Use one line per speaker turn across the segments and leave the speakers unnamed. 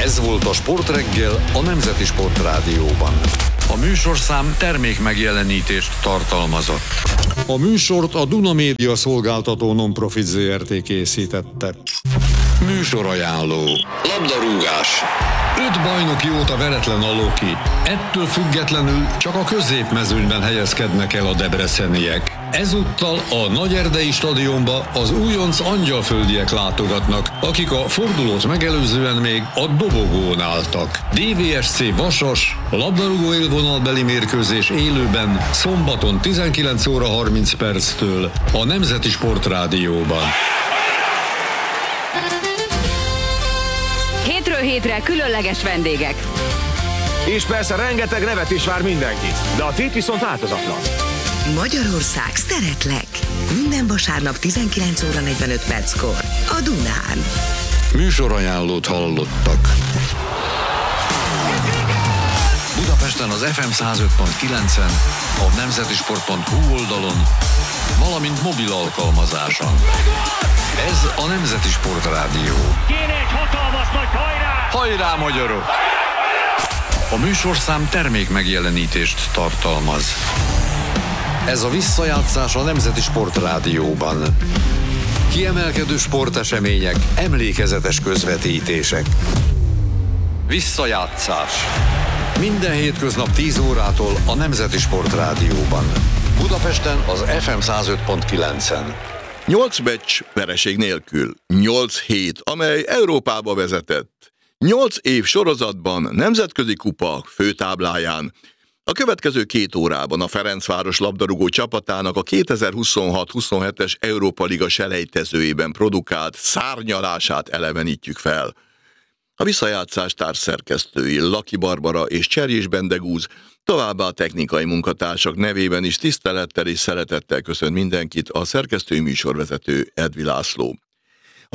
Ez volt a Sportreggel a Nemzeti Sportrádióban. A műsorszám termék megjelenítést tartalmazott. A műsort a Duna Média Szolgáltató Non-Profit Zrt. Készítette. Műsorajánló. Labdarúgás. 5 bajnoki óta veretlen a Loki. Ettől függetlenül csak a középmezőnyben helyezkednek el a debreceniek. Ezúttal a Nagyerdei stadionba az újonc angyalföldiek látogatnak, akik a fordulót megelőzően még a dobogón álltak. DVSC Vasas, labdarúgó élvonalbeli mérkőzés élőben szombaton 19 óra 30 perctől a Nemzeti Sportrádióban.
Hétről hétre különleges vendégek.
És persze rengeteg nevetés vár mindenkit, de a tét viszont változatlan.
Magyarország, szeretlek! Minden vasárnap 19 óra 45 perckor a Dunán.
Műsorajánlót hallottak. Budapesten az FM 105.9-en, a nemzetisport.hu oldalon, valamint mobil alkalmazáson. Ez a Nemzeti Sportrádió.
Kéne egy hatalmas nagy hajrá!
Hajrá, magyarok! A műsorszám termék megjelenítést tartalmaz. Ez a visszajátszás a Nemzeti Sportrádióban. Kiemelkedő sportesemények, emlékezetes közvetítések. Visszajátszás. Minden hétköznap 10 órától a Nemzeti Sportrádióban. Budapesten az FM 105.9-en.
8 meccs vereség nélkül, 8 hét, amely Európába vezetett. 8 év sorozatban, nemzetközi kupa főtábláján. A következő 2 órában a Ferencváros labdarúgó csapatának a 2026-27-es Európa Liga selejtezőjében produkált szárnyalását elevenítjük fel. A visszajátszás társszerkesztői Laki Barbara és Cserjés Bendegúz, továbbá a technikai munkatársak nevében is tisztelettel és szeretettel köszönt mindenkit a szerkesztői műsorvezető Edvi László. A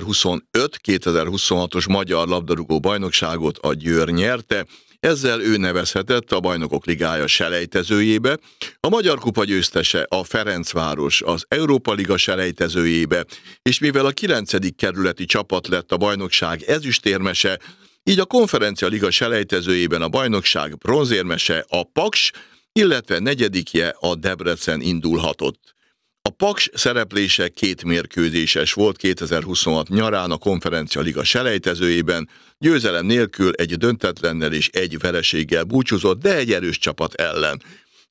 2025-2026-os Magyar Labdarúgó Bajnokságot a Győr nyerte, ezzel ő nevezhetett a Bajnokok Ligája selejtezőjébe, a Magyar Kupa győztese a Ferencváros az Európa Liga selejtezőjébe, és mivel a 9. kerületi csapat lett a bajnokság ezüstérmese, így a Konferencia Liga selejtezőjében a bajnokság bronzérmese a Paks, illetve negyedikje a Debrecen indulhatott. A Paks szereplése 2 mérkőzéses volt 2026 nyarán a Konferencia Liga selejtezőjében, győzelem nélkül egy döntetlennel és egy vereséggel búcsúzott, de egy erős csapat ellen.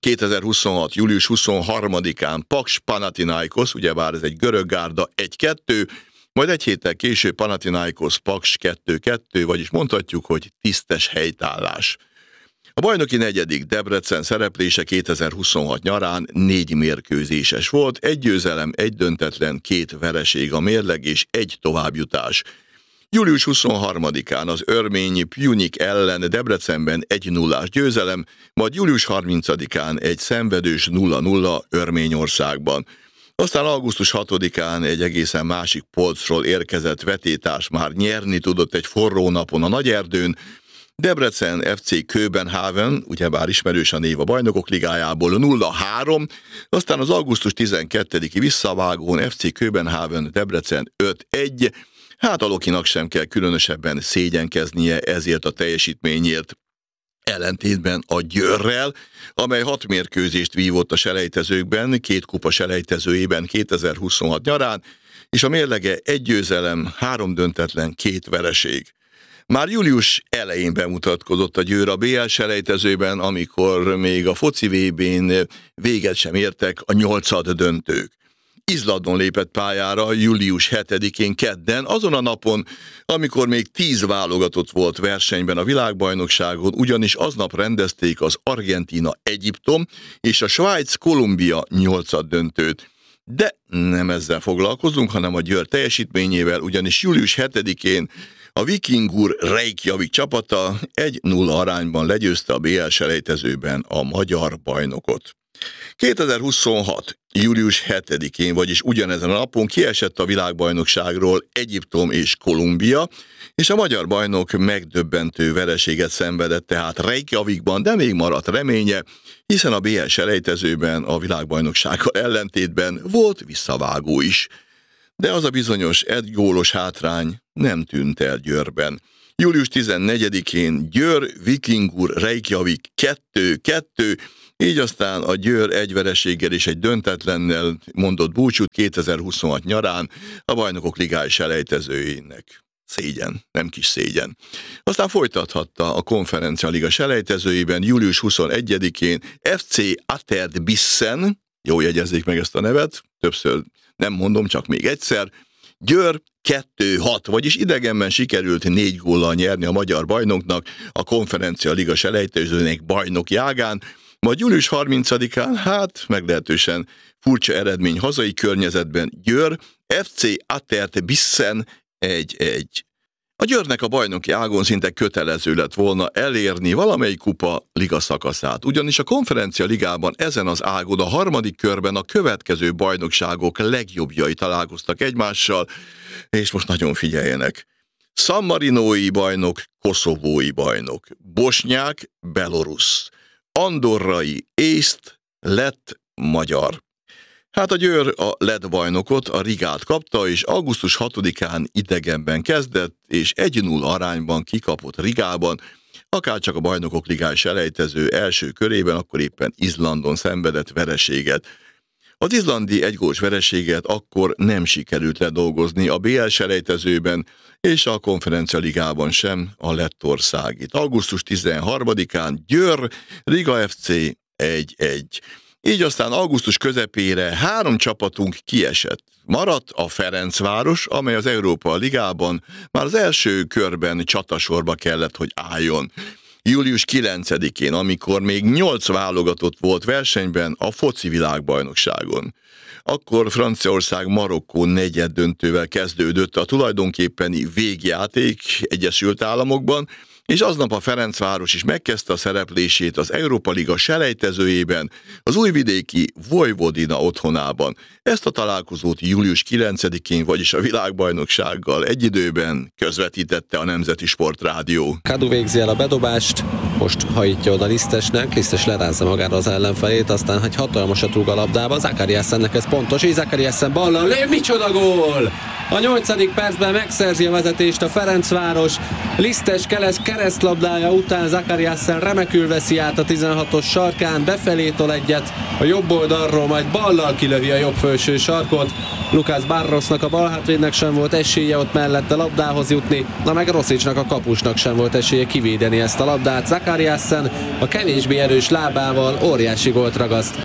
2026. július 23-án Paks Panathinaikos, ugyebár ez egy görög gárda, 1-2, majd egy héttel később Panathinaikos Paks 2-2, vagyis mondhatjuk, hogy tisztes helytállás. A bajnoki negyedik Debrecen szereplése 2026 nyarán 4 mérkőzéses volt, 1 győzelem, 1 döntetlen, 2 vereség a mérleg és 1 továbbjutás. Július 23-án az örmény Pjunik ellen Debrecenben 1-0-ás győzelem, majd július 30-án egy szenvedős 0-0 Örményországban. Aztán augusztus 6-án egy egészen másik polcról érkezett vetétárs már nyerni tudott egy forró napon a Nagyerdőn, Debrecen FC Köbenhavn, ugyebár ismerős a név a Bajnokok Ligájából 0-3, aztán az augusztus 12-i visszavágón FC Köbenhavn Debrecen 5-1, hát a Lokinak sem kell különösebben szégyenkeznie ezért a teljesítményért. Ellentétben a Győrrel, amely 6 mérkőzést vívott a selejtezőkben, 2 kupa selejtezőjében 2026 nyarán, és a mérlege 1 győzelem, 3 döntetlen, 2 vereség. Már július elején bemutatkozott a Győr a BL selejtezőben, amikor még a foci VB-n véget sem értek a 8. döntők. Izlandon lépett pályára július 7-én kedden, azon a napon, amikor még 10 válogatott volt versenyben a világbajnokságon, ugyanis aznap rendezték az Argentína-Egyiptom és a Svájc-Kolumbia 8. döntőt. De nem ezzel foglalkozunk, hanem a Győr teljesítményével, ugyanis július 7-én a Vikingur Reykjavik csapata 1-0 arányban legyőzte a BL selejtezőben a magyar bajnokot. 2026. július 7-én, vagyis ugyanezen a napon kiesett a világbajnokságról Egyiptom és Kolumbia, és a magyar bajnok megdöbbentő vereséget szenvedett tehát Reykjavikban, de még maradt reménye, hiszen a BL selejtezőben a világbajnoksággal ellentétben volt visszavágó is. de az a bizonyos egygólos hátrány nem tűnt el Győrben. Július 14-én Győr, Vikingur, Reykjavik 2-2, így aztán a Győr egy vereséggel és egy döntetlennel mondott búcsút 2026 nyarán a Bajnokok Ligája selejtezőjének. Szégyen, nem kis szégyen. Aztán folytathatta a Konferencia Liga selejtezőjében július 21-én FC Atert Bissen, jó, jegyezzék meg ezt a nevet, többször nem mondom, csak még egyszer, Győr 2-6, vagyis idegenben sikerült 4 góllal nyerni a magyar bajnoknak, a Konferencia Liga selejtezőjének bajnoki ágán, majd július 30-án, meglehetősen furcsa eredmény hazai környezetben, Győr, FC Atert Bissen 1-1. A Győrnek a bajnoki ágon szinte kötelező lett volna elérni valamelyik kupa liga szakaszát, ugyanis a Konferencia Ligában ezen az ágon a harmadik körben a következő bajnokságok legjobbjai találkoztak egymással, és most nagyon figyeljenek. San Marinói bajnok, koszovói bajnok, bosnyák, belorusz, andorrai, észt, lett, magyar. Hát a Győr a lett bajnokot, a Rigát kapta, és augusztus 6-án idegenben kezdett, és 1-0 arányban kikapott Rigában, akárcsak a Bajnokok Ligája selejtező első körében, akkor éppen Izlandon szenvedett vereséget. Az izlandi egygólos vereséget akkor nem sikerült ledolgozni a BL selejtezőben, és a Konferencia Ligában sem a Lettországit. Augusztus 13-án Győr, Riga FC 1-1. Így aztán augusztus közepére 3 csapatunk kiesett. Maradt a Ferencváros, amely az Európa Ligában már az első körben csatasorba kellett, hogy álljon. Július 9-én, amikor még 8 válogatott volt versenyben a foci világbajnokságon. Akkor Franciaország Marokkó negyeddöntővel kezdődött a tulajdonképpeni végjáték Egyesült Államokban, és aznap a Ferencváros is megkezdte a szereplését az Európa Liga selejtezőjében, az újvidéki Vojvodina otthonában. Ezt a találkozót július 9-én, vagyis a világbajnoksággal egy időben közvetítette a Nemzeti Sportrádió.
Kadu végzi el a bedobást, most hajítja oda Lisztesnek, Lisztes lerázza magára az ellenfelét, aztán egy hatalmasat rúg a labdába, Zakariassennek ez pontos, és Zakariassen ballal lő, micsoda gól! A 8. percben megszerzi a vezetést a Ferencváros, Lisztes keresztlabdája után Zakariassen remekül veszi át a 16-os sarkán, befelé tol egyet a jobb oldalról, majd ballal kilövi a jobb felső sarkot. Lucas Barrosnak, a balhátvédnek sem volt esélye ott mellette labdához jutni, meg Rosicnak, a kapusnak sem volt esélye kivédeni ezt a labdát. Zakariassen a kevésbé erős lábával óriási gólt ragaszt.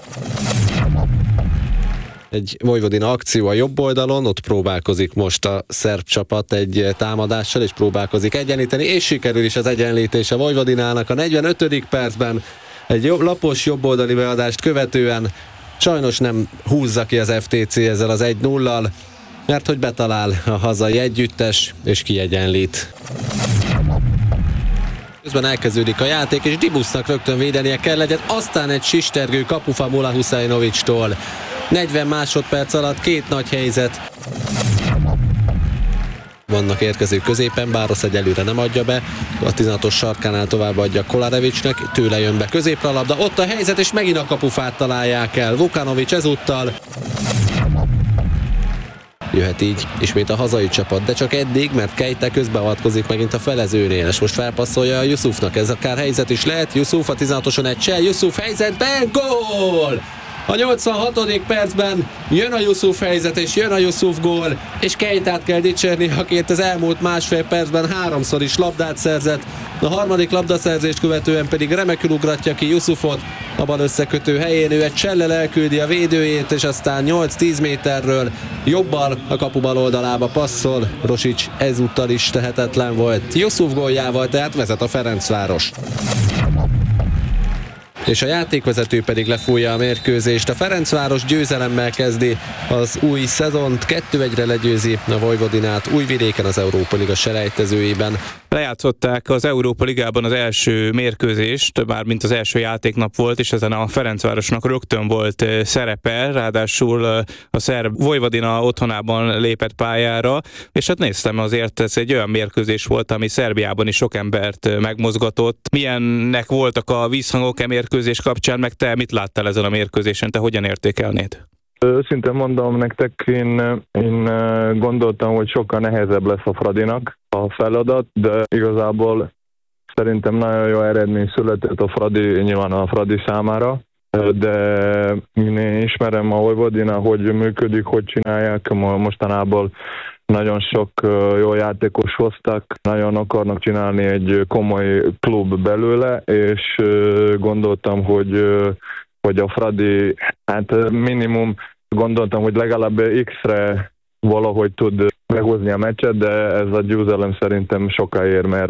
Egy Vojvodina akció a jobb oldalon, ott próbálkozik most a szerb csapat egy támadással, és próbálkozik egyenlíteni, és sikerül is az egyenlítés a Vojvodinának a 45. percben. Egy lapos jobboldali beadást követően sajnos nem húzza ki az FTC ezzel az 1-0-al, mert hogy betalál a hazai együttes, és kiegyenlít. Közben elkezdődik a játék, és Dibusznak rögtön védenie kell egyet, aztán egy sistergő kapufa Mula Huszajnovicstól. 40 másodperc alatt 2 nagy helyzet. Vannak érkezők középen, Báros egyelőre nem adja be, a 16-os sarkánál tovább adja Kolarevicsnek, tőle jön be középre a labda, ott a helyzet, és megint a kapufát találják el. Vukanovics ezúttal. Jöhet így ismét a hazai csapat, de csak eddig, mert Keita közbeavatkozik megint a felezőnél, és most felpasszolja a Yusufnak, ez akár helyzet is lehet. Yusuf a 16-oson egy csel, Yusuf helyzetben, gól! A 86. percben jön a Yusuf helyzet, és jön a Yusuf gól, és Keitát kell dicsérni, akit az elmúlt másfél percben 3-szor is labdát szerzett. A harmadik labdaszerzést követően pedig remekül ugratja ki Yusufot a bal összekötő helyén, ő egy csellel elküldi a védőjét, és aztán 8-10 méterről jobbal a kapu bal oldalába passzol. Rosic ezúttal is tehetetlen volt. Yusuf góljával tehát vezet a Ferencváros. És a játékvezető pedig lefújja a mérkőzést. A Ferencváros győzelemmel kezdi az új szezont, 2-1-re legyőzi a Vojvodinát Újvidéken az Európa Liga selejtezőjében.
Lejátszották az Európa Ligában az első mérkőzést, mármint az első játéknap volt, és ezen a Ferencvárosnak rögtön volt szerepe, ráadásul a szerb Vojvodina otthonában lépett pályára, és hát néztem, azért ez egy olyan mérkőzés volt, ami Szerbiában is sok embert megmozgatott. Milyennek voltak a vízhangok mérkőzés kapcsán, meg te mit láttál ezen a mérkőzésen, te hogyan értékelnéd?
Őszintén mondom nektek, én gondoltam, hogy sokkal nehezebb lesz a Fradinak a feladat, de igazából szerintem nagyon jó eredmény született nyilván a Fradi számára, de én ismerem a Vojvodina, hogy működik, hogy csinálják, mostanában nagyon sok jó játékos hoztak, nagyon akarnak csinálni egy komoly klub belőle, és gondoltam, hogy a Fradi, hát minimum gondoltam, hogy legalább X-re valahogy tud meghozni a meccset, de ez a győzelem szerintem sokkal ér, mert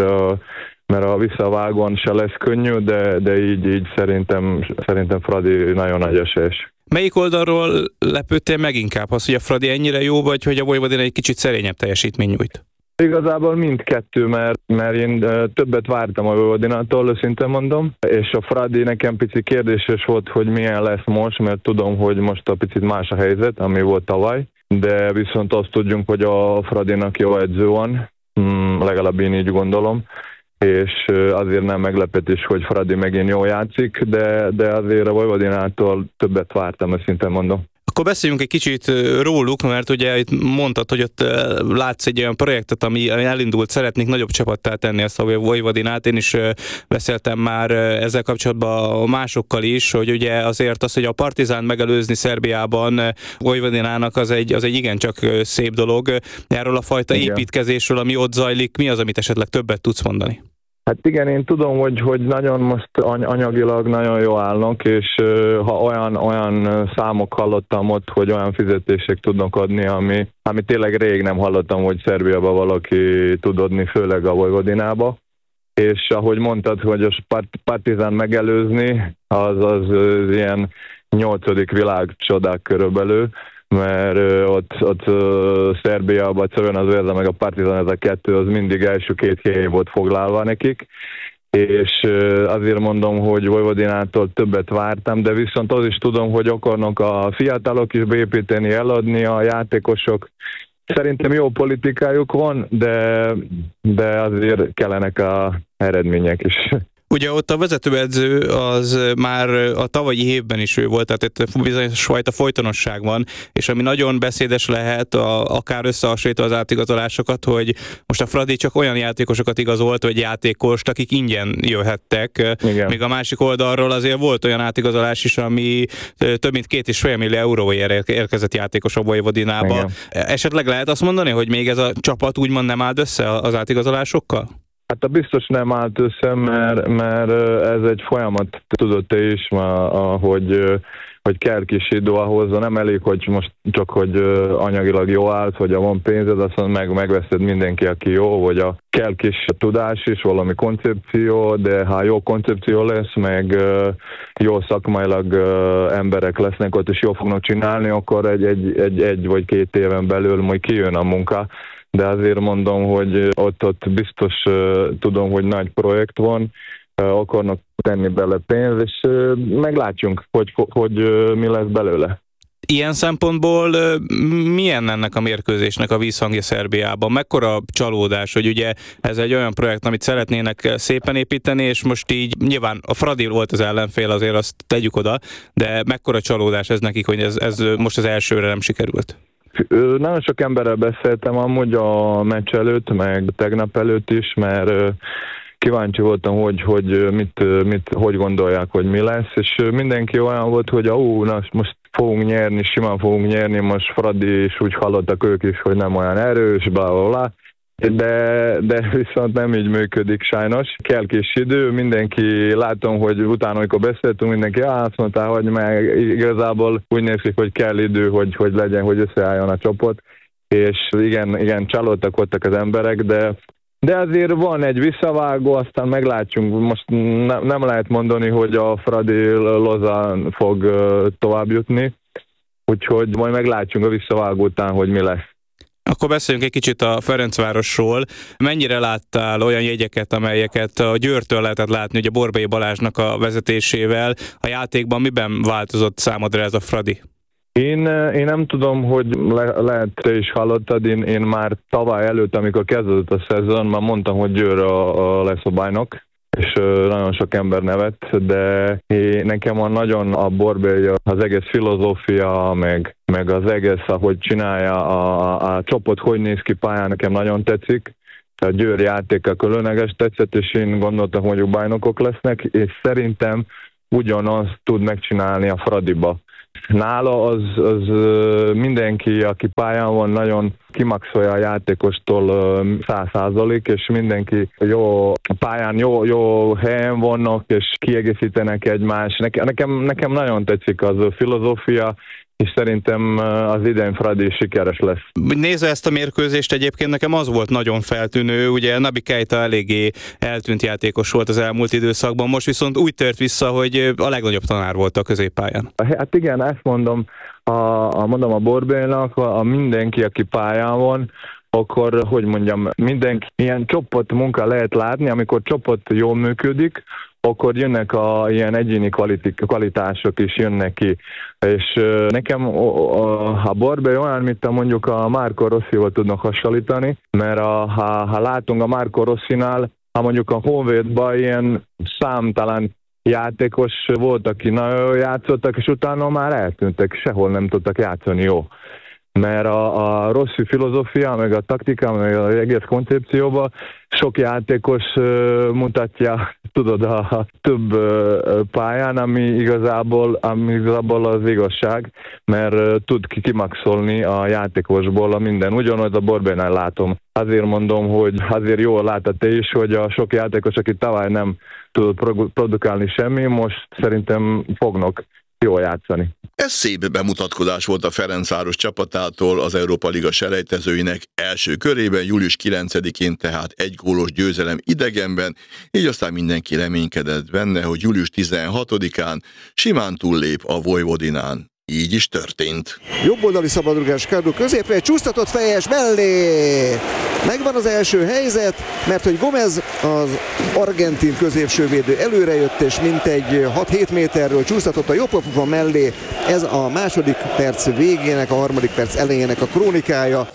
a visszavágón se lesz könnyű, de így szerintem Fradi nagyon nagy esélyes.
Melyik oldalról lepődtél meg inkább? Az, hogy a Fradi ennyire jó, vagy hogy a Vojvodina egy kicsit szerényebb teljesítmény nyújt?
Igazából mindkettő, mert én többet vártam a Vojvodinától, őszintén mondom, és a Fradi nekem picit kérdéses volt, hogy milyen lesz most, mert tudom, hogy most a picit más a helyzet, ami volt tavaly, de viszont azt tudjunk, hogy a Fradinak jó edző van, legalább én így gondolom, és azért nem meglepetés, hogy Fradi megint jól játszik, de azért a Vojvodinától többet vártam, őszintén mondom.
Akkor beszéljünk egy kicsit róluk, mert ugye itt mondtad, hogy ott látsz egy olyan projektet, ami elindult, szeretnék nagyobb csapattá tenni ezt a Vojvodinát. Én is beszéltem már ezzel kapcsolatban másokkal is, hogy ugye azért az, hogy a Partizánt megelőzni Szerbiában Vojvodinának az egy igencsak szép dolog. Erről a fajta építkezésről, ami ott zajlik, mi az, amit esetleg többet tudsz mondani?
Hát igen, én tudom, hogy nagyon most anyagilag nagyon jó állnak, és ha olyan számok hallottam ott, hogy olyan fizetések tudnak adni, ami tényleg rég nem hallottam, hogy Szerbiában valaki tud adni, főleg a Vojvodinába. És ahogy mondtad, hogy a Partizán megelőzni, az ilyen 8. világcsodák körülbelül, mert ott Szerbiában, Crvena Zvezda meg a Partizan, ez a kettő, az mindig első 2 hely volt foglalva nekik, és azért mondom, hogy Vojvodinától többet vártam, de viszont az is tudom, hogy akarnak a fiatalok is beépíteni, eladni a játékosok. Szerintem jó politikájuk van, de azért kellenek a eredmények is.
Ugye ott a vezetőedző az már a tavalyi évben is ő volt, tehát itt bizonyos fajta folytonosság van, és ami nagyon beszédes lehet, akár összehasonlítva az átigazolásokat, hogy most a Fradi csak olyan játékosokat igazolt, vagy játékost, akik ingyen jöhettek. Igen. Még a másik oldalról azért volt olyan átigazolás is, ami több mint 2,5 millió euróért érkezett játékos a Vojvodinába. Igen. Esetleg lehet azt mondani, hogy még ez a csapat úgymond nem állt össze az átigazolásokkal?
Hát biztos nem állt össze, mert ez egy folyamat, tudod te is, hogy kell kis idő ahhoz, nem elég, hogy most csak hogy anyagilag jó állt, hogy van pénzed, azt megveszed mindenki, aki jó, vagy kell kis tudás is, valami koncepció, de ha jó koncepció lesz, meg jó szakmailag emberek lesznek ott, és jól fognak csinálni, akkor egy vagy 2 éven belül majd kijön a munka. De azért mondom, hogy ott biztos tudom, hogy nagy projekt van, akarnak tenni bele pénzt, és meglátjunk, hogy mi lesz belőle.
Ilyen szempontból milyen ennek a mérkőzésnek a vízhangja Szerbiában? Mekkora csalódás, hogy ugye ez egy olyan projekt, amit szeretnének szépen építeni, és most így nyilván a Fradi volt az ellenfél, azért azt tegyük oda, de mekkora csalódás ez nekik, hogy ez most az elsőre nem sikerült?
Nagyon sok emberrel beszéltem amúgy a meccs előtt, meg tegnap előtt is, mert kíváncsi voltam, hogy gondolják, hogy mi lesz, és mindenki olyan volt, hogy most fogunk nyerni, simán fogunk nyerni, most Fradi is úgy hallottak ők is, hogy nem olyan erős, bla. De viszont nem így működik sajnos. Kell kis idő, mindenki, látom, hogy utána, amikor beszéltünk, mindenki azt mondta, hogy meg igazából úgy néz ki, hogy kell idő, hogy legyen, hogy összeálljon a csapat. És igen, csalódtak voltak az emberek, de azért van egy visszavágó, aztán meglátjunk. Most nem lehet mondani, hogy a Fradi Lozán fog tovább jutni, úgyhogy majd meglátjunk a visszavágó után, hogy mi lesz.
Akkor beszéljünk egy kicsit a Ferencvárosról. Mennyire láttál olyan jegyeket, amelyeket a Győrtől lehetett látni, ugye Borbély Balázsnak a vezetésével? A játékban miben változott számodra ez a Fradi?
Én nem tudom, hogy lehet te is hallottad, én már tavaly előtt, amikor kezdődött a szezon, már mondtam, hogy Győr lesz a bajnok, és nagyon sok ember nevet, de nekem nagyon a Borbély, az egész filozófia, meg az egész, ahogy csinálja a csapat, hogy néz ki pályán, nekem nagyon tetszik. A Győr játéka különleges tetszett, és én gondoltam, hogy mondjuk bajnokok lesznek, és szerintem ugyanazt tud megcsinálni a Fradiba. Nála az mindenki, aki pályán van, nagyon kimaxolja a játékostól 100%, és mindenki jó pályán, jó helyen vannak, és kiegészítenek egymást. Nekem nagyon tetszik az a filozófia, és szerintem az idén Fradi sikeres lesz.
Nézve ezt a mérkőzést, egyébként nekem az volt nagyon feltűnő, ugye Naby Keita eléggé eltűnt játékos volt az elmúlt időszakban, most viszont úgy tért vissza, hogy a legnagyobb tanár volt a középpályán. Hát
igen, ezt mondom a Borbélynak, a mindenki, aki pályán van, akkor, hogy mondjam, mindenki ilyen csapat munka lehet látni, amikor csapat jól működik, akkor jönnek ilyen egyéni kvalitások is jönnek ki. És nekem a Borbély olyan, mint mondjuk a Marco Rossival tudnak hasonlítani, mert ha látunk a Marco Rossinál, ha mondjuk a Honvédban ilyen számtalan játékos volt, aki nagyon jól játszottak, és utána már eltűntek, sehol nem tudtak játszani jó. Mert a Rossi filozófia, meg a taktika, meg az egész koncepcióban sok játékos mutatja, tudod, a több pályán, ami igazából az igazság, mert tud kimaxolni a játékosból a minden. Ugyanaz a Borbélynál látom. Azért mondom, hogy azért jól látod te is, hogy a sok játékos, aki tavaly nem tudott produkálni semmi, most szerintem fognak jól játszani.
Ez szép bemutatkozás volt a Ferencváros csapatától az Európa Liga selejtezőinek első körében, július 9-én tehát egy gólos győzelem idegenben, így aztán mindenki reménykedett benne, hogy július 16-án simán túllép a Vojvodinán. Így is történt.
Jobboldali szabadrugás Kadu középre, egy csúsztatott fejes mellé. Megvan az első helyzet, mert hogy Gomez, az argentin középsővédő előrejött, és mintegy 6-7 méterről csúsztatott a jobb kapufa mellé. Ez a második perc végének, a harmadik perc elejének a krónikája.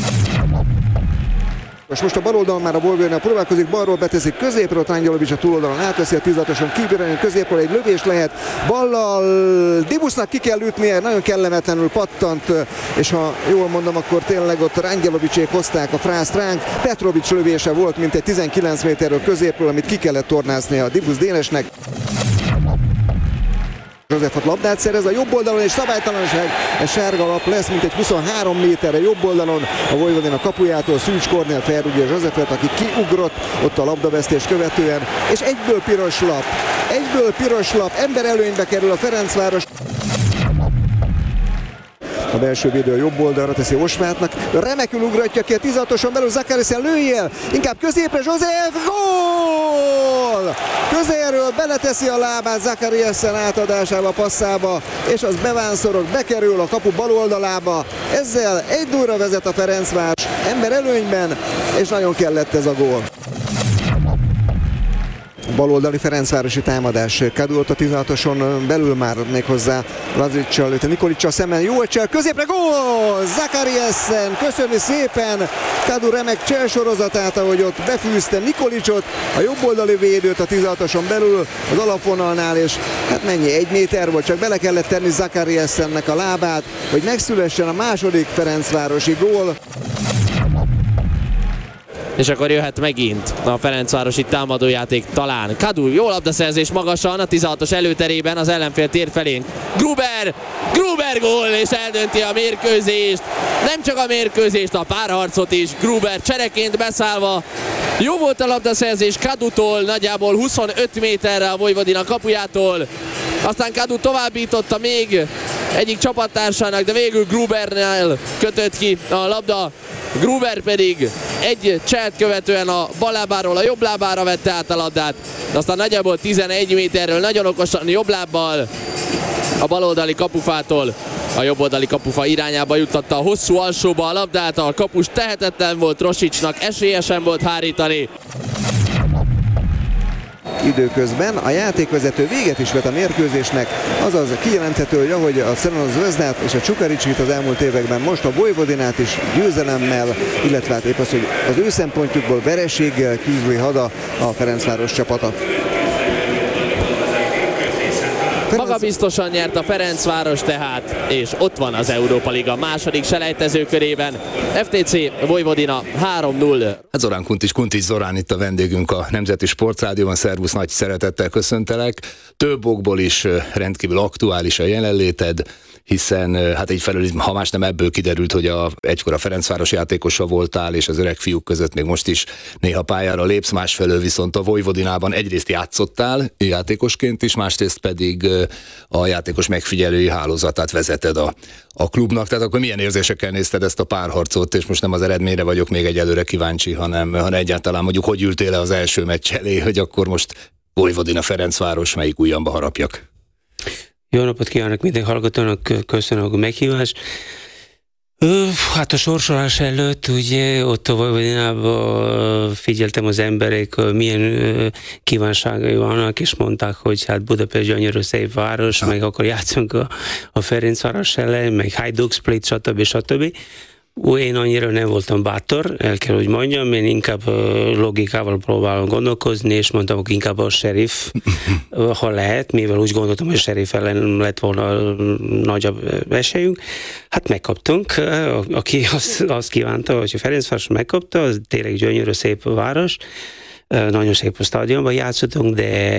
Most a bal oldalon már a Borbélynál próbálkozik, balról beteszik középről, Trangalovics a túloldalon átveszi a 16-oson kívülön, középről egy lövés lehet, ballal Dibusznak ki kell ütnie, nagyon kellemetlenül pattant, és ha jól mondom, akkor tényleg ott Trangalovicsék hozták a frászt ránk. Petrovics lövése volt, mint egy 19 méterről középről, amit ki kellett tornázni a Dibusz Dénesnek. Józsefot labdát szerez a jobb oldalon, és szabálytalanság, ez sárga lap lesz, mint egy 23 méterre jobb oldalon a Vojvodina kapujától. Szűcs Kornél felrúgja Józsefet, aki kiugrott ott a labdavesztés követően, és egyből piros lap, ember előnybe kerül a Ferencváros. A belső védő a jobb oldalra teszi Osvátnak, remekül ugratja ki a 16-oson belül Zakariasen, lőjél, inkább középre, József, gól! Közelről beleteszi a lábát Zakariasen átadásába, passzába, és az bevánszorog, bekerül a kapu bal oldalába. Ezzel 1-0-ra vezet a Ferencváros, ember előnyben, és nagyon kellett ez a gól. Baloldali ferencvárosi támadás. Kadu ott a 16-oson belül már méghozzá Lazicsal, Nikolicsal szemben. Jó csel, középre gól! Zakariasen, köszöni szépen Kadu remek cselsorozatát, ahogy ott befűzte Nikolicsot, a jobboldali védőt a 16-oson belül az alapvonalnál, és hát mennyi, 1 méter volt, csak bele kellett tenni Zakariasennek a lábát, hogy megszülessen a második ferencvárosi gól.
És akkor jöhet megint a ferencvárosi támadójáték talán. Kadu, jó labdaszerzés magasan a 16-os előterében az ellenfél tér felén. Gruber gól, és eldönti a mérkőzést. Nem csak a mérkőzést, a párharcot is. Gruber csereként beszállva. Jó volt a labdaszerzés Kadutól, nagyjából 25 méterre a Vojvodina kapujától. Aztán Kadu továbbította még egyik csapattársának, de végül Grubernél kötött ki a labda. Gruber pedig egy cselt követően a bal lábáról a jobb lábára vette át a labdát. Aztán nagyjából 11 méterről nagyon okosan jobb lábbal a baloldali kapufától a jobboldali kapufa irányába juttatta a hosszú alsóba a labdát. A kapus tehetetlen volt, Rosicsnak esélyesen volt hárítani.
időközben. A játékvezető véget is vet a mérkőzésnek, azaz kijelenthető, hogy ahogy a Crvenu Zvezdát és a Čukaričkit az elmúlt években, most a Vojvodinát is győzelemmel, illetve hát épp az, hogy az ő szempontjukból vereséggel küzdő hada a Ferencváros csapata.
Magabiztosan nyert a Ferencváros tehát, és ott van az Európa Liga második selejtezőkörében. FTC Vojvodina 3-0.
Hát Zorán Kuntis Zorán itt a vendégünk a Nemzeti Sportrádióban. Szervusz, nagy szeretettel köszöntelek. Több okból is rendkívül aktuális a jelenléted, hiszen hát egyfelől, ha más nem, ebből kiderült, hogy egykor a Ferencváros játékosa voltál, és az öreg fiúk között még most is néha pályára lépsz, másfelől viszont a Vojvodinában egyrészt játszottál játékosként is, másrészt pedig a játékos megfigyelői hálózatát vezeted a klubnak. Tehát akkor milyen érzésekkel nézted ezt a párharcot, és most nem az eredményre vagyok még egyelőre kíváncsi, hanem egyáltalán mondjuk, hogy ültél le az első meccs elé, hogy akkor most Vojvodina Ferencváros, melyik ujjamba harapjak?
Jó napot kívánok minden hallgatónak, köszönöm a meghívást. Hát a sorsolás előtt ugye ott a Vojvodinában figyeltem az emberek, milyen kívánságai vannak, és mondták, hogy hát Budapest gyönyörű szép város, meg akkor játszunk a Ferencváros ellen, meg Hajduk Split, stb. Én annyira nem voltam bátor, el kell, hogy mondjam, én inkább logikával próbálom gondolkozni, és mondtam, hogy inkább a Sheriff, ha lehet, mivel úgy gondoltam, hogy a Sheriff ellen lett volna nagyobb esélyünk. Hát megkaptunk, aki azt kívánta, hogy a Ferencváros megkapta, az tényleg gyönyörű szép város, nagyon szép a stadionban játszottunk,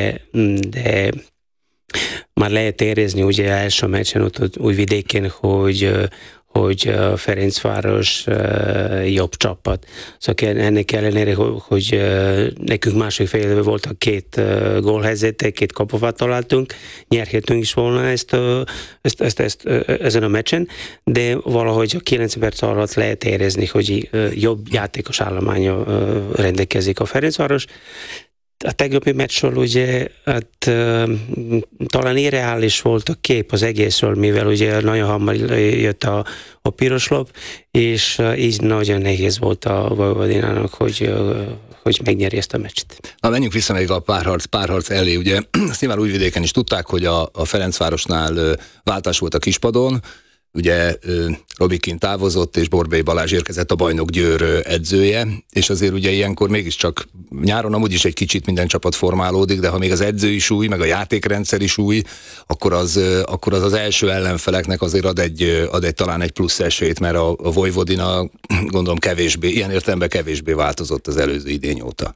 de már lehet érezni ugye első meccsen ott Újvidéken, hogy Ferencváros jobb csapat. Szóval ennek ellenére, hogy nekünk másik félben voltak 2 gólhelyzetek, 2 kapufát találtunk, nyerhetünk is volna ezt ezen a meccsen, de valahogy a 9 perc alatt lehet érezni, hogy jobb játékos állománya rendelkezik a Ferencváros. A tegnapi meccsről ugye hát, talán irreális volt a kép az egészről, mivel ugye nagyon hamar jött a piros lap, és így nagyon nehéz volt a Vojvodinának, hogy megnyeri ezt a meccset.
Na, menjünk vissza még a párharc elé. Ugye azt nyilván Újvidéken is tudták, hogy a Ferencvárosnál váltás volt a kispadon. Ugye Robikin távozott, és Borbély Balázs érkezett, a Bajnok Győr edzője, és azért ugye ilyenkor mégiscsak nyáron amúgy is egy kicsit minden csapat formálódik, de ha még az edző is új, meg a játékrendszer is új, akkor az első ellenfeleknek azért ad egy talán egy plusz esélyt, mert a Vojvodina gondolom ilyen értelemben kevésbé változott az előző idény óta.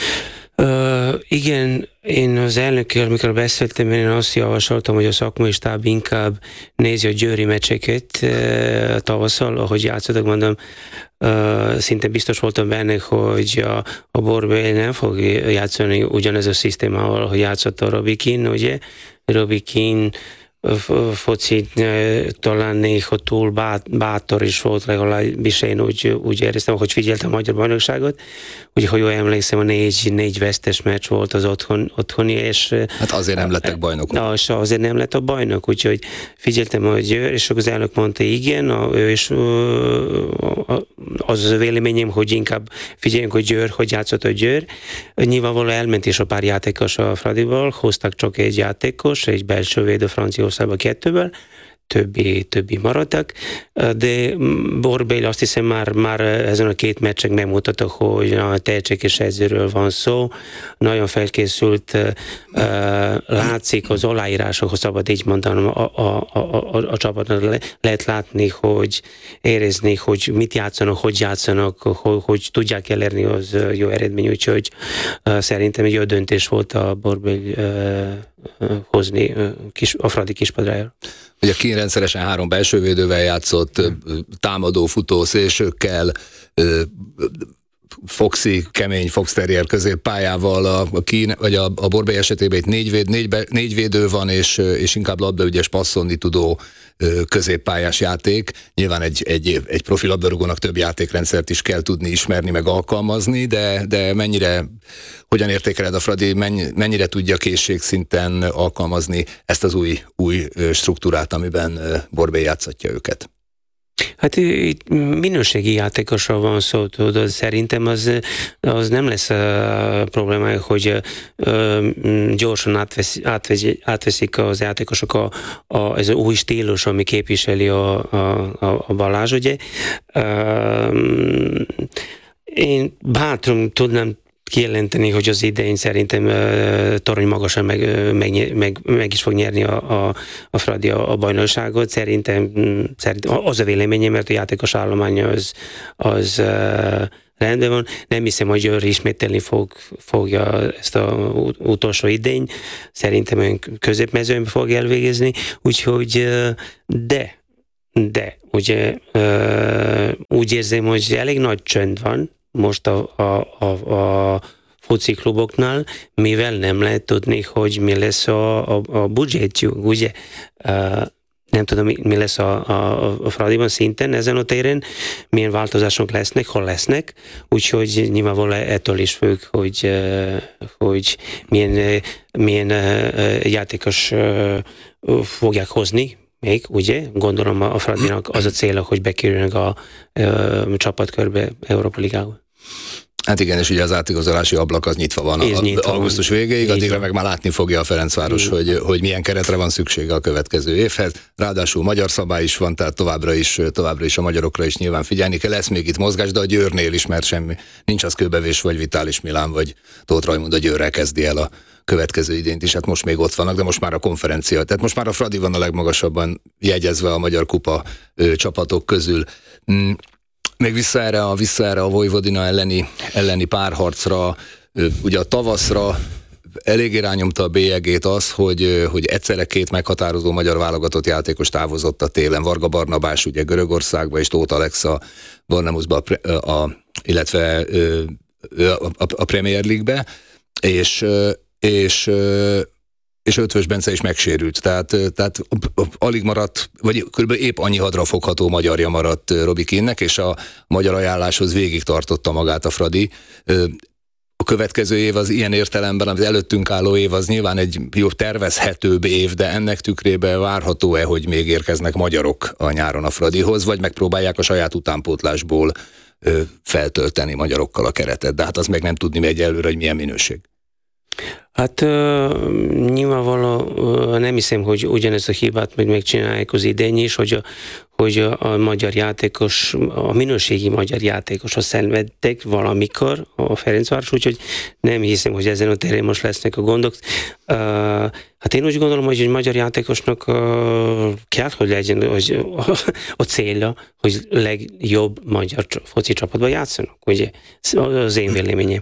Igen, én az elnökkel, amikor beszéltem, én azt javasoltam, hogy a szakmai stáb inkább nézi a győri meccseket tavasszal, ahogy játszottak, mondom, szinte biztos voltam benne, hogy a Borbély nem fog játszani ugyanez a szisztémával, hogy játszott a Robikin, ugye? Robikin focit talán néha túl bátor is volt, legalábbis én úgy éreztem, hogy figyeltem a magyar bajnokságot. Ugye, ha jól emlékszem, a négy vesztes meccs volt az otthoni, és... Hát
azért nem lettek bajnokok.
És azért nem lett a bajnok, úgyhogy figyeltem, hogy és az elnök mondta, igen, ő is az a véleményem, hogy inkább figyeljünk, hogy játszott a Győr. Nyilvánvalóan elment is a pár játékos a Fradiból, hoztak csak egy játékos, egy belső védő Franciaországban 2-ből, többi maradtak, de Borbély azt hiszem már ezen a 2 meccsen megmutatta, hogy a tehetséges edzőről van szó, nagyon felkészült, látszik az aláírásokhoz, szabad így mondanom, a csapatnak lehet látni, hogy érezni, hogy mit játszanak, hogy tudják elérni az jó eredmény, úgyhogy szerintem egy jó döntés volt a Borbély hozni a Fradi kispadrájára.
Ugye Kín rendszeresen 3 belsővédővel játszott, támadó, futó szélsőkkel, kemény Fox Terrier középpályával, a Kín, vagy a Borbély esetében itt 4 védő van, és inkább labdaügyes, passzolni tudó középpályás játék. Nyilván egy profi labdarúgónak több játékrendszert is kell tudni ismerni, meg alkalmazni, de hogyan értékeled a Fradi, mennyire tudja készségszinten alkalmazni ezt az új struktúrát, amiben Borbély játszatja őket?
Hát itt minőségi játékosról van szó, tudod, szerintem az nem lesz probléma, hogy gyorsan átveszik az játékosok ez új stílus, ami képviseli a Balázs, ugye. Én bátran tudnám kijelenteni, hogy az idején szerintem torony magasan meg is fog nyerni a Fradi a bajnokságot. Szerintem az a véleményem, mert a játékos állománya az rendben van. Nem hiszem, hogy ő ismételni fogja ezt az utolsó idény. Szerintem ön középmezőn fog elvégezni. Úgyhogy de ugye úgy érzem, hogy elég nagy csönd van most a foci kluboknál, mivel nem lehet tudni, hogy mi lesz a budgetjuk, ugye? Nem tudom, mi lesz a Fradiban szinten ezen a téren, milyen változások lesznek, hol lesznek, úgyhogy nyilvánvalóan ettől is függ, hogy milyen játékos fogják hozni, még, ugye? Gondolom a Fradinak az a célja, hogy bekerülnek a csapatkörbe Európa Ligába.
Hát igen, és ugye az átigazolási ablak az nyitva van augusztus végéig, addigra meg már látni fogja a Ferencváros, hogy milyen keretre van szüksége a következő évhez. Ráadásul magyar szabály is van, tehát továbbra is a magyarokra is nyilván figyelni kell. Lesz még itt mozgás, de a Győrnél is, mert semmi nincs az Kőbevés, vagy Vitális Milán, vagy Tóth Rajmund a Győrrel kezdi el a következő idényt is. Hát most még ott vannak, de most már a konferencia. Tehát most már a Fradi van a legmagasabban jegyezve a Magyar Kupa csapatok közül. Még vissza erre a Vojvodina elleni párharcra, ugye a tavaszra eléggé rányomta a bélyegét az, hogy egyszerre két meghatározó magyar válogatott játékos távozott a télen. Varga Barnabás ugye Görögországba, és Tóth Alexa Barnamusba, illetve a Premier League-be, és Ötvös Bence is megsérült, tehát alig maradt, vagy körülbelül épp annyi hadrafogható magyarja maradt Robi Keane-nek, és a magyar ajánláshoz végig tartotta magát a Fradi. A következő év az ilyen értelemben, az előttünk álló év az nyilván egy jobb tervezhetőbb év, de ennek tükrében várható-e, hogy még érkeznek magyarok a nyáron a Fradihoz, vagy megpróbálják a saját utánpótlásból feltölteni magyarokkal a keretet, de hát az meg nem tudni egyelőre, hogy milyen minőség.
Hát nyilvánvalóan nem hiszem, hogy ugyanezt a hibát megcsinálják az idény is, hogy a magyar játékos, a minőségi magyar játékoshoz szenvedtek valamikor a Ferencváros, úgyhogy nem hiszem, hogy ezen a téren most lesznek a gondok. Hát én úgy gondolom, hogy egy magyar játékosnak kell, hogy legyen a célja, hogy legjobb magyar foci csapatban játszanak, ugye? Az én véleményem.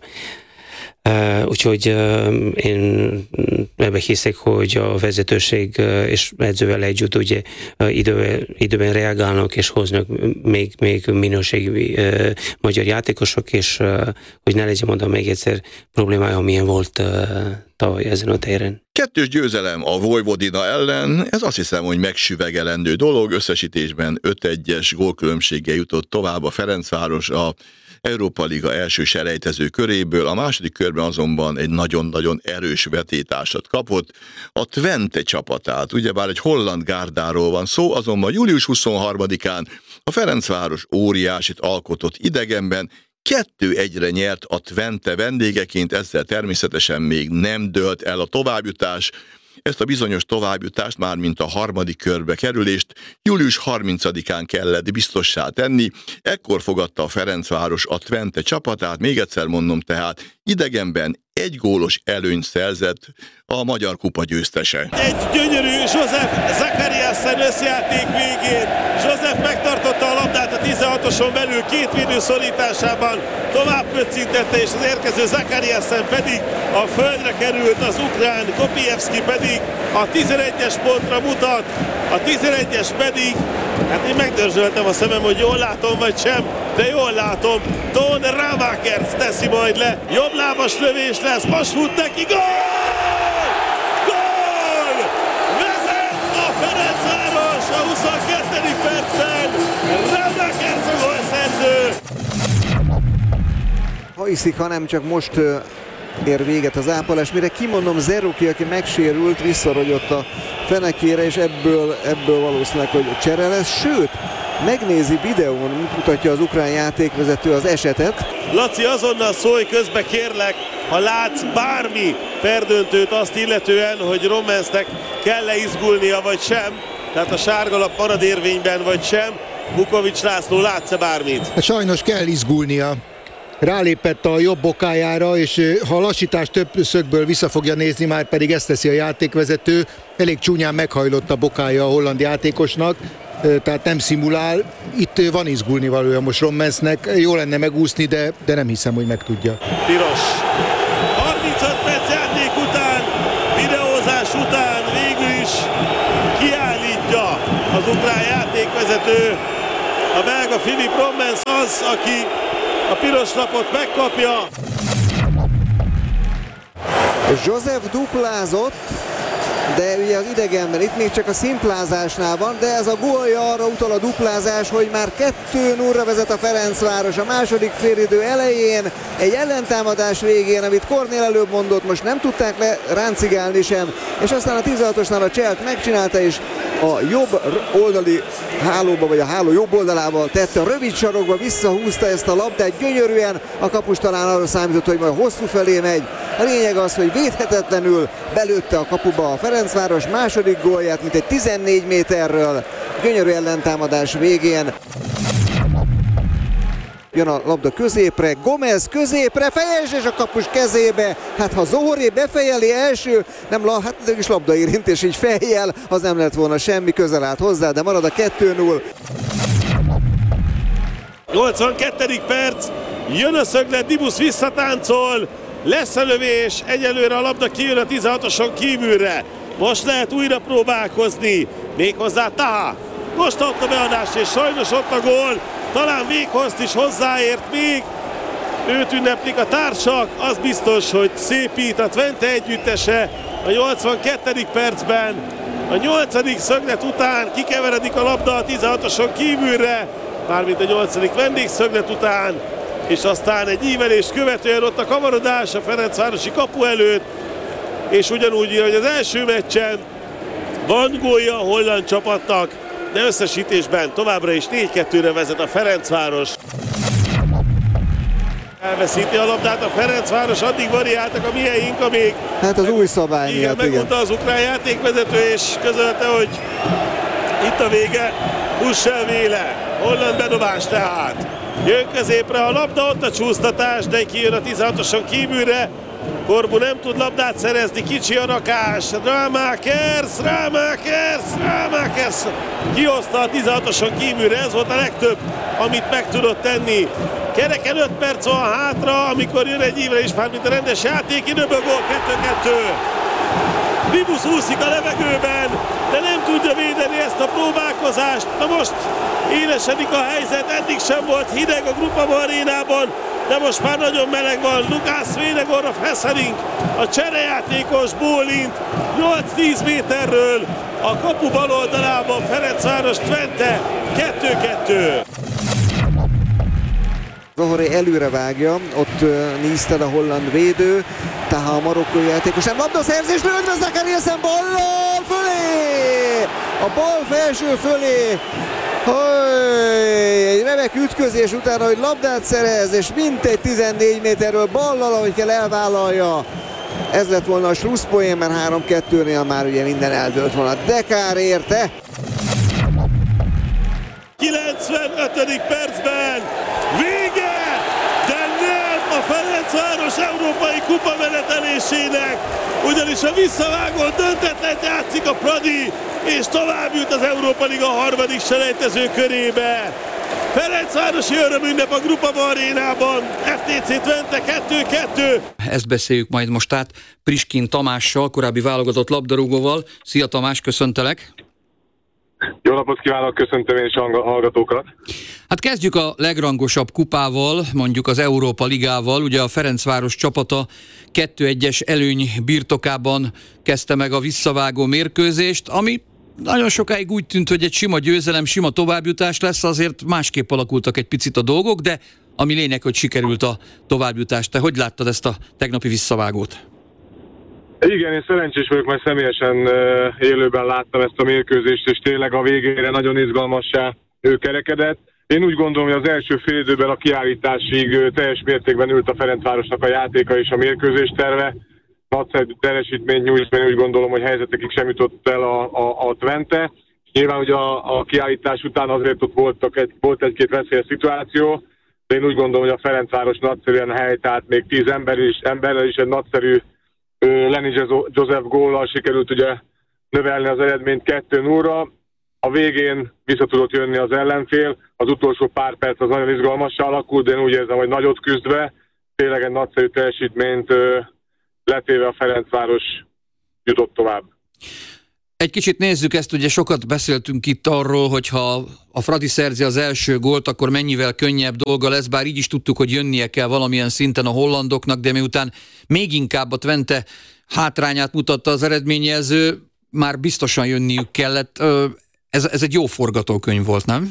Úgyhogy én ebben hiszek, hogy a vezetőség és edzővel együtt ugye időben reagálnak és hoznak még minőségi magyar játékosok, és hogy ne legyen mondom még egyszer problémája, amilyen volt tavaly ezen a téren.
2-2 győzelem a Vojvodina ellen, ez azt hiszem, hogy megsüvegelendő dolog, összesítésben 5-1-es gólkülönbséggel jutott tovább a Ferencváros a Európa Liga első selejtező köréből, a második körben azonban egy nagyon-nagyon erős vetétársat kapott, a Twente csapatát. Ugyebár egy holland gárdáról van szó, azonban július 23-án a Ferencváros óriásit alkotott idegenben, 2-1-re nyert a Twente vendégeként, ezzel természetesen még nem dőlt el a továbbjutás. Ezt a bizonyos továbbjutást, mármint a harmadik körbe kerülést július 30-án kellett biztossá tenni, ekkor fogadta a Ferencváros a Twente csapatát, még egyszer mondom tehát, idegenben egy gólos előnyt szerzett a Magyar Kupa győztese.
Egy gyönyörű József Zakariasen összjáték végén. József megtartotta a labdát a 16-oson belül, két védő szorításában, tovább köccintette, és az érkező Zakariasen pedig a földre került, az ukrán Kopievski pedig a 11-es pontra mutat, a 11-es pedig, hát én megdörzsöltem a szemem, hogy jól látom vagy sem, de jól látom, Don Ravakerc teszi majd le, jobb lábas lövés lesz, most fut neki, gól! Gól! Vezet a Ferencváros a 22. percben, Ravakerc a gólszerző!
Ha hiszik, ha nem, csak most ér véget az ápolás, mire kimondom, Zeruki, aki megsérült, visszarogyott a fenekére, és ebből valószínűleg, hogy csere lesz, sőt, megnézi videón, mutatja az ukrán játékvezető az esetet.
Laci, azonnal szólj közbe, kérlek, ha látsz bármi perdöntőt azt illetően, hogy Rommensnek kell-e izgulnia vagy sem, tehát a sárgalap marad érvényben vagy sem. Vukovics László, látsz-e bármit?
Sajnos kell izgulnia. Rálépett a jobb bokájára, és ha a lassítás több szögből vissza fogja nézni, már pedig ezt teszi a játékvezető, elég csúnyán meghajlott a bokája a holland játékosnak, tehát nem szimulál. Itt van izgulni valója most Rommensnek, jó lenne megúszni, de nem hiszem, hogy meg tudja.
Piros. 35 perc játék után, videózás után végül is kiállítja az ukrán játékvezető. A belga Philipp Rommens az, aki a piros lapot megkapja.
Joseph duplázott, de ugye az idegenben itt még csak a szimplázásnál van, de ez a gólja arra utal a duplázás, hogy már 2-0-ra vezet a Ferencváros a második félidő elején, egy ellentámadás végén, amit Kornél előbb mondott, most nem tudták le ráncigálni sem, és aztán a 16-osnál a Cselt megcsinálta, és a jobb oldali hálóba, vagy a háló jobb oldalába tette, a rövid sarokba visszahúzta ezt a labdát gyönyörűen, a kapus talán arra számított, hogy majd hosszú felé megy. A lényeg az, hogy védhetetlenül belőtte a kapuba a Ferencváros második gólját, mint egy 14 méterről, gyönyörű ellentámadás végén. Jön a labda középre, Gomez középre, fejes és a kapus kezébe. Hát ha Zohoré befejeli első, hát is labdaérintés, így fejjel, az nem lett volna semmi, közel állt hozzá, de marad a 2-0.
82. perc, jön a szöglet, Dibusz visszatáncol, lesz a lövés, egyelőre a labda kijön a 16-oson kívülre. Most lehet újra próbálkozni, méghozzá Taha. Most ott a beadás, és sajnos ott a gól. Talán Weghorst is hozzáért még. Őt ünneplik a társak, az biztos, hogy szépít a Twente együttese a 82. percben. A 8. szöglet után kikeveredik a labda a 16-oson kívülre, mármint a 8. vendégszöglet után, és aztán egy ívelést követően ott a kavarodás a ferencvárosi kapu előtt, és ugyanúgy, hogy az első meccsen van gólja a holland csapatnak, de összesítésben továbbra is 4-2-re vezet a Ferencváros. Elveszíti a labdát a Ferencváros, addig variáltak a mieink, amíg...
Hát az új szabály miatt, igen.
Megmondta az ukrán játékvezető, és közölte, hogy itt a vége, Hussel Véle, holland bedobás tehát. Jön középre a labda, ott a csúsztatás, de kijön a 16-oson kívülre. Korbu nem tud labdát szerezni, kicsi a rakás, Rámákers, kihozta a 16-oson kívülre, ez volt a legtöbb, amit meg tudott tenni. Kereken 5 perc van hátra, amikor jön egy ívelés, mármint a rendes játékidőből, gól 2-2. Dibusz úszik a levegőben, de nem tudja védeni ezt a próbálkozást. Na most élesedik a helyzet, eddig sem volt hideg a Groupama arénában, de most már nagyon meleg van. Lukász Svenegorra Fesselink, a cserejátékos bólint 8-10 méterről a kapu bal oldalában, Ferencváros Twente 2-2.
Zohoré előre vágja, ott nézted a holland védő, tehát a marokkói játékos nem labdaszerzés, lőtt Zakariasen ballal fölé! A bal felső fölé! Egy remek ütközés után, hogy labdát szerez, és mintegy 14 méterről ballal, ahogy kell elvállalja. Ez lett volna a slusszpoén, mert 3-2-nél már ugye minden eldőlt volna. De kár érte!
95. percben vége, de nem a Ferencváros európai kupa menetelésének, ugyanis a visszavágott döntetlent játszik a Pradi, és tovább jut az Európa Liga harmadik selejtező körébe. Ferencvárosi örömünnep a Groupama arénában, FTC Twente 2-2.
Ezt beszéljük majd most át Priskin Tamással, korábbi válogatott labdarúgóval. Szia Tamás, köszöntelek!
Jó napot kívánok, köszöntöm én is a hallgatókat.
Hát kezdjük a legrangosabb kupával, mondjuk az Európa Ligával. Ugye a Ferencváros csapata 2-1-es előny birtokában kezdte meg a visszavágó mérkőzést, ami nagyon sokáig úgy tűnt, hogy egy sima győzelem, sima továbbjutás lesz, azért másképp alakultak egy picit a dolgok, de ami lényeg, hogy sikerült a továbbjutás. Te hogy láttad ezt a tegnapi visszavágót?
Igen, én szerencsés vagyok, mert személyesen élőben láttam ezt a mérkőzést, és tényleg a végére nagyon izgalmassá ő kerekedett. Én úgy gondolom, hogy az első fél időben a kiállításig teljes mértékben ült a Ferencvárosnak a játéka és a mérkőzés terve. Nagyszerű teljesítményt nyújt, én úgy gondolom, hogy helyzetekig sem jutott el a Twente. Nyilván ugye a kiállítás után azért ott volt egy-két veszélyes szituáció, de én úgy gondolom, hogy a Ferencváros nagyszerűen helytált, még 10 emberrel is egy nagyszerű Lenny Joseph góllal sikerült ugye növelni az eredményt 2-0-ra. A végén vissza tudott jönni az ellenfél, az utolsó pár perc az nagyon izgalmassá alakult, de én úgy érzem, hogy nagyot küzdve, tényleg egy nagyszerű teljesítményt letéve a Ferencváros jutott tovább.
Egy kicsit nézzük ezt, ugye sokat beszéltünk itt arról, hogy ha a Fradi szerzi az első gólt, akkor mennyivel könnyebb dolga lesz, bár így is tudtuk, hogy jönnie kell valamilyen szinten a hollandoknak, de miután még inkább a Twente hátrányát mutatta az eredményjelző, már biztosan jönniük kellett. Ez egy jó forgatókönyv volt, nem?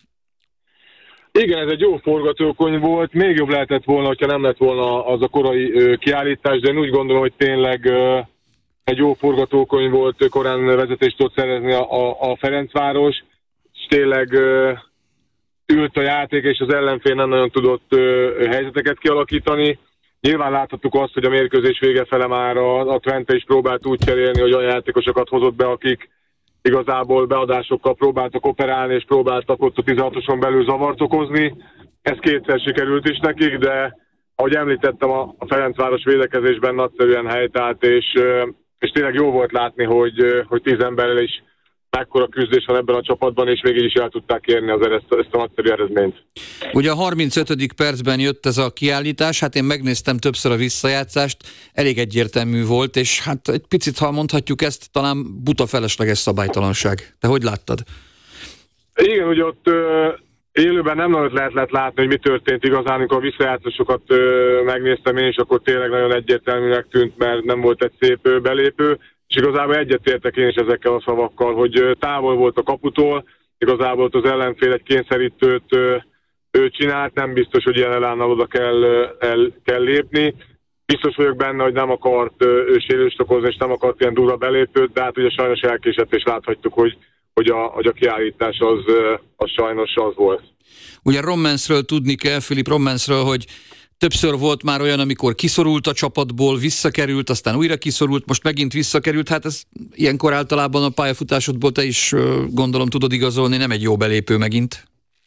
Igen, ez egy jó forgatókönyv volt, még jobb lehetett volna, hogyha nem lett volna az a korai kiállítás, de én úgy gondolom, hogy tényleg egy jó forgatókönyv volt, korán vezetést tudott szerezni a Ferencváros, és tényleg ült a játék, és az ellenfél nem nagyon tudott helyzeteket kialakítani. Nyilván láthattuk azt, hogy a mérkőzés vége fele már a Twente is próbált úgy cserélni, hogy olyan játékosokat hozott be, akik igazából beadásokkal próbáltak operálni, és próbáltak ott a 16-oson belül zavart okozni. Ez kétszer sikerült is nekik, de ahogy említettem, a Ferencváros védekezésben nagyszerűen helytált, és tényleg jó volt látni, hogy 10 emberrel is mekkora küzdés van ebben a csapatban, és végig is el tudták érni ezt a nagyszerű eredményt.
Ugye a 35. percben jött ez a kiállítás, hát én megnéztem többször a visszajátszást, elég egyértelmű volt, és hát egy picit, ha mondhatjuk ezt, talán buta felesleges szabálytalanság. Te hogy láttad?
Igen, ugye ott élőben nem nagyon lehetett látni, hogy mi történt igazán, amikor a visszajátszásokat megnéztem én, és akkor tényleg nagyon egyértelműnek tűnt, mert nem volt egy szép belépő, és igazából egyetértek én is ezekkel a szavakkal, hogy távol volt a kaputól, igazából az ellenfél egy kényszerítőt csinált, nem biztos, hogy ilyen elánnal oda kell lépni. Biztos vagyok benne, hogy nem akart sérülést okozni, és nem akart ilyen durva belépőt, de hát ugye sajnos elkésett, és láthatjuk, hogy a kiállítás az sajnos az volt.
Ugye Rommensről tudni kell, Filip Rommensről, hogy többször volt már olyan, amikor kiszorult a csapatból, visszakerült, aztán újra kiszorult, most megint visszakerült. Hát ez ilyenkor általában a pályafutásodból te is gondolom tudod igazolni, nem egy jó belépő megint.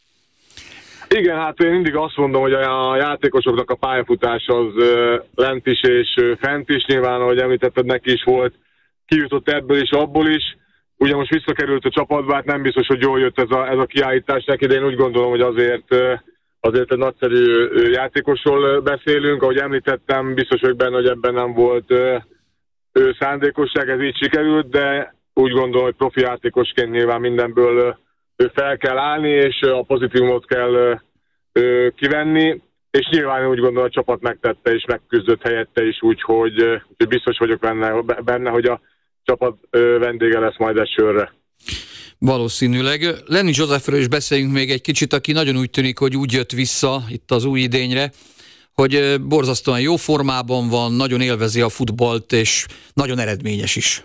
Igen, hát én mindig azt mondom, hogy a játékosoknak a pályafutás az lent is és fent is. Nyilván, ahogy említetted, neki is volt, kijutott ebből is, abból is. Ugye most visszakerült a csapatba, hát nem biztos, hogy jól jött ez a kiállítás neki, de én úgy gondolom, hogy azért egy nagyszerű játékosról beszélünk. Ahogy említettem, biztos vagyok benne, hogy ebben nem volt szándékosság, ez így sikerült, de úgy gondolom, hogy profi játékosként nyilván mindenből fel kell állni, és a pozitívumot kell kivenni, és nyilván úgy gondolom, a csapat megtette és megküzdött helyette is, úgyhogy biztos vagyok benne, hogy a csapat vendége lesz majd egy sörre.
Valószínűleg. Lenny Josephről is beszéljünk még egy kicsit, aki nagyon úgy tűnik, hogy úgy jött vissza itt az új idényre, hogy borzasztóan jó formában van, nagyon élvezi a futballt, és nagyon eredményes is.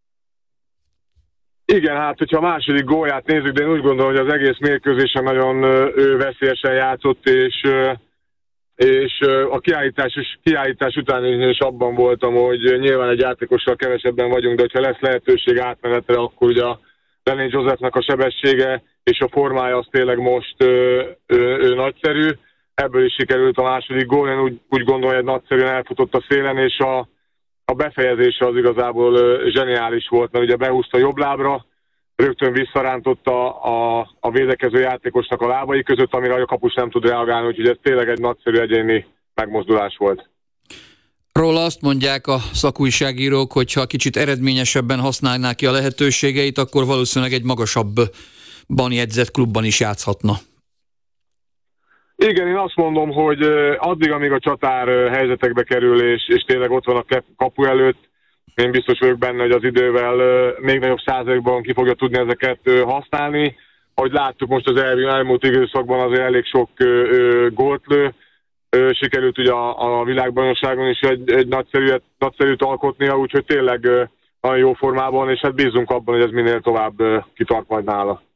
Igen, hát hogyha a második gólját nézzük, de én úgy gondolom, hogy az egész mérkőzésen nagyon veszélyesen játszott, és a kiállítás után is abban voltam, hogy nyilván egy játékossal kevesebben vagyunk, de hogyha lesz lehetőség átmenetre, akkor ugye a Lenny Josephnek a sebessége és a formája az tényleg most nagyszerű. Ebből is sikerült a második gól, én úgy gondolom, hogy egy nagyszerűen elfutott a szélen, és a befejezése az igazából zseniális volt, mert ugye behúzta jobb lábra, rögtön visszarántotta a védekező játékosnak a lábai között, amire a kapus nem tud reagálni, úgyhogy ez tényleg egy nagyszerű egyéni megmozdulás volt.
Róla azt mondják a szakújságírók, hogy ha kicsit eredményesebben használná ki a lehetőségeit, akkor valószínűleg egy magasabbban jegyzett klubban is játszhatna.
Igen, én azt mondom, hogy addig, amíg a csatár helyzetekbe kerül, és tényleg ott van a kapu előtt, én biztos vagyok benne, hogy az idővel még nagyobb százalékban ki fogja tudni ezeket használni. Ahogy láttuk most az elmúlt időszakban, azért elég sok gólt lő. Sikerült ugye a világbajnokságon is egy nagyszerűt alkotnia, úgyhogy tényleg nagyon jó formában, és hát bízunk abban, hogy ez minél tovább kitart majd nála.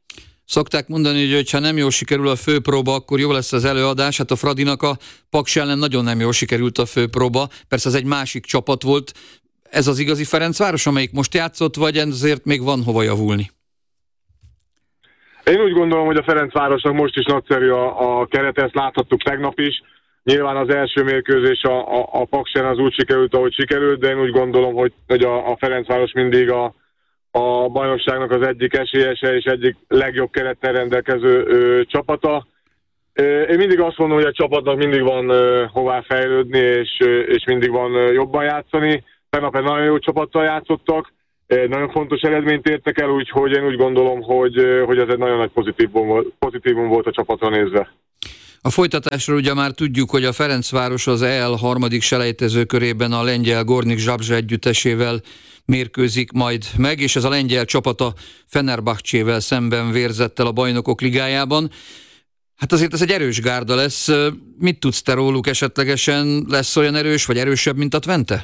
Szokták mondani, hogy ha nem jól sikerül a főpróba, akkor jó lesz az előadás. Hát a Fradinak a Paks ellen nagyon nem jól sikerült a főpróba. Persze ez egy másik csapat volt. Ez az igazi Ferencváros, amelyik most játszott, vagy ezért még van hova javulni?
Én úgy gondolom, hogy a Ferencvárosnak most is nagyszerű a kerete, ezt láthattuk tegnap is. Nyilván az első mérkőzés a Paksen az úgy sikerült, ahogy sikerült, de én úgy gondolom, hogy a Ferencváros mindig a bajnokságnak az egyik esélyese és egyik legjobb kerettel rendelkező csapata. Én mindig azt mondom, hogy a csapatnak mindig van hová fejlődni, és mindig van jobban játszani. Tegnap egy nagyon jó csapattal játszottak, nagyon fontos eredményt értek el, úgyhogy én úgy gondolom, hogy ez egy nagyon nagy pozitívum volt a csapatra nézve.
A folytatásról ugye már tudjuk, hogy a Ferencváros az EL harmadik selejtezőkörében a lengyel Gornik Zabrze együttesével mérkőzik majd meg, és ez a lengyel csapata Fenerbahcsével szemben vérzett el a Bajnokok Ligájában. Hát azért ez egy erős gárda lesz. Mit tudsz te róluk esetlegesen? Lesz olyan erős, vagy erősebb, mint a Twente?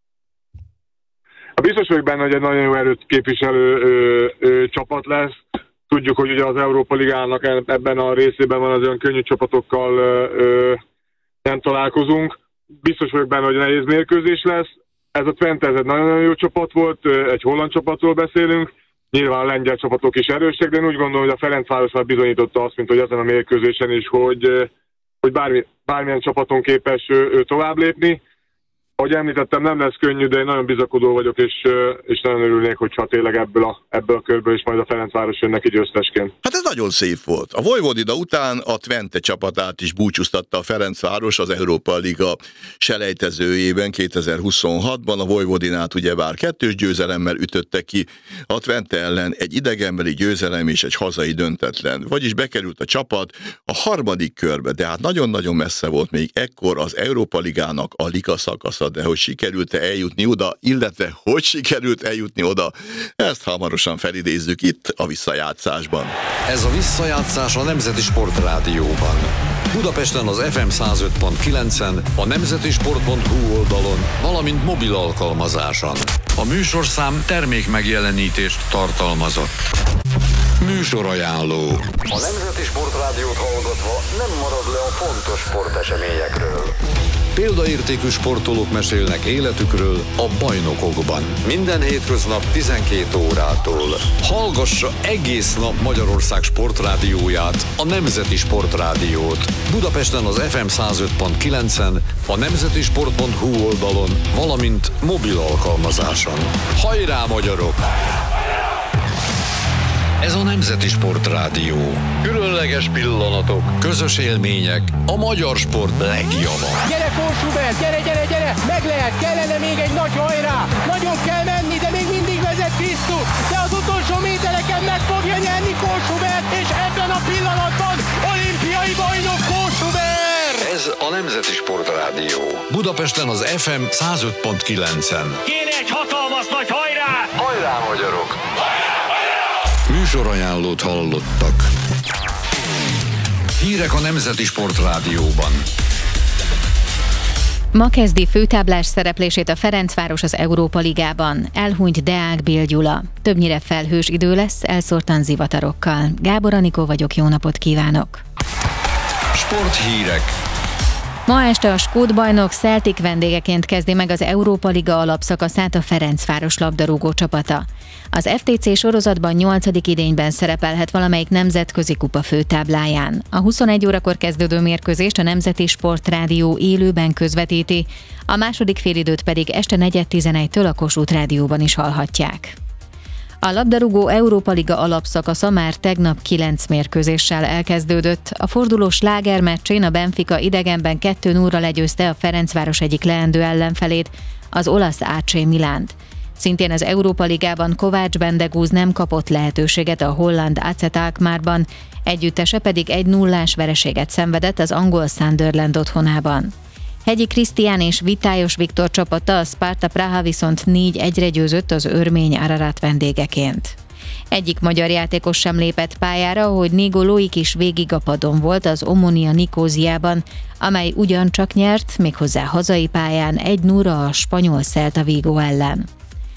Biztos vagyok benne, hogy egy nagyon jó erőt képviselő csapat lesz. Tudjuk, hogy ugye az Európa Ligának ebben a részében van az olyan könnyű csapatokkal nem találkozunk. Biztos vagyok benne, hogy nehéz mérkőzés lesz. Ez a Twente, ez egy nagyon jó csapat volt, egy holland csapatról beszélünk. Nyilván a lengyel csapatok is erősek, de én úgy gondolom, hogy a Ferencváros már bizonyította azt, mint hogy ezen a mérkőzésen is, hogy bármilyen csapaton képes tovább lépni. Ahogy említettem, nem lesz könnyű, de én nagyon bizakodó vagyok, és nagyon örülnék, hogyha tényleg ebből a körből is majd a Ferencváros jön neki győztesként.
Hát ez nagyon szép volt. A Vojvodina után a Twente csapatát is búcsúztatta a Ferencváros az Európa Liga selejtezőjében 2026-ban. A Vojvodinát ugyebár 2-2 győzelemmel ütötte ki, a Twente ellen egy idegenbeli győzelem és egy hazai döntetlen. Vagyis bekerült a csapat a harmadik körbe, de hát nagyon-nagyon messze volt még ekkor az Európa Ligának a liga szakasza, de hogy sikerült-e eljutni oda, illetve hogy sikerült eljutni oda, ezt hamarosan felidézzük itt a visszajátszásban.
Ez a visszajátszás a Nemzeti Sport Rádióban. Budapesten az FM 105.9-en, a nemzetisport.hu oldalon, valamint mobil alkalmazáson. A műsorszám termékmegjelenítést tartalmazott. Műsorajánló. A Nemzeti Sport Rádiót hallgatva nem marad le a fontos sporteseményekről. Példaértékű sportolók mesélnek életükről a bajnokokban. Minden hétköznap 12 órától. Hallgassa egész nap Magyarország sportrádióját, a Nemzeti Sport Rádiót. Budapesten az FM 105.9-en, a nemzetisport.hu oldalon, valamint mobil alkalmazáson. Hajrá, magyarok! Ez a Nemzeti Sport Rádió. Különleges pillanatok, közös élmények, a magyar sport legjava.
Gyere, Kósubert, gyere! Meg lehet, kellene még egy nagy hajrá! Nagyon kell menni, de még mindig vezet Krisztus! De az utolsó métereken meg fogja nyerni Kósubert, és ebben a pillanatban olimpiai bajnok Kósubert!
Ez a Nemzeti Sport Rádió. Budapesten az FM 105.9-en.
Kéne egy hatalmas nagy hajrá!
Hajrá, magyarok! Műsorajánlót hallottak. Hírek a Nemzeti Sport Rádióban.
Ma kezdi főtáblás szereplését a Ferencváros az Európa Ligában. Elhunyt Deák Bél Gyula. Többnyire felhős idő lesz, elszórtan zivatarokkal. Gábor Anikó vagyok, jó napot kívánok!
Sporthírek.
Ma este a skót bajnok Celtic vendégeként kezdi meg az Európa Liga alapszakaszát a Ferencváros labdarúgó csapata. Az FTC sorozatban 8. idényben szerepelhet valamelyik nemzetközi kupa főtábláján. A 21 órakor kezdődő mérkőzést a Nemzeti Sport Rádió élőben közvetíti, a második félidőt pedig este 4:11-től a Kossuth Rádióban is hallhatják. A labdarúgó Európa Liga alapszakasza már tegnap 9 mérkőzéssel elkezdődött. A forduló slágermeccsén a Benfica idegenben 2-0-ra legyőzte a Ferencváros egyik leendő ellenfelét, az olasz AC Milánt. Szintén az Európa Ligában Kovács Bendegúz nem kapott lehetőséget a holland AZ Alkmaarban, együttese pedig 1-0-ás vereséget szenvedett az angol Sunderland otthonában. Hegyi Krisztián és Vitályos Viktor csapata, a Sparta Praha viszont 4-1-re győzött az örmény Ararat vendégeként. Egyik magyar játékos sem lépett pályára, hogy Nigo Loik is végig a padon volt az Omonia Nikóziában, amely ugyancsak nyert, méghozzá hazai pályán 1-0 a spanyol Celta Vigo ellen.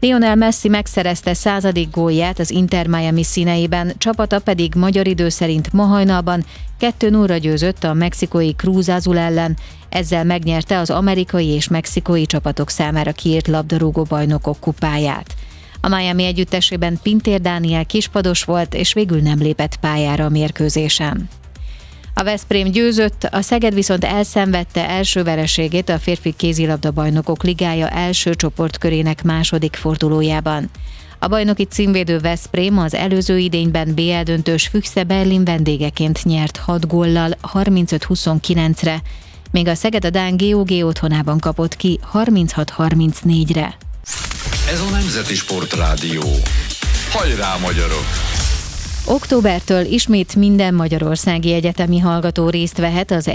Lionel Messi megszerezte 100. gólját az Inter Miami színeiben, csapata pedig magyar idő szerint ma hajnalban 2-0-ra győzött a mexikói Cruz Azul ellen, ezzel megnyerte az amerikai és mexikói csapatok számára kiírt labdarúgó bajnokok kupáját. A Miami együttesében Pintér Dániel kispados volt, és végül nem lépett pályára a mérkőzésen. A Veszprém győzött, a Szeged viszont elszenvedte első vereségét a férfi kézilabda bajnokok ligája első csoportkörének második fordulójában. A bajnoki címvédő Veszprém az előző idényben BL döntős Füchse Berlin vendégeként nyert 6 góllal 35-29-re, míg a Szeged a dán GOG otthonában kapott ki 36-34-re.
Ez a Nemzeti Sportrádió. Hajrá, magyarok!
Októbertől ismét minden magyarországi egyetemi hallgató részt vehet az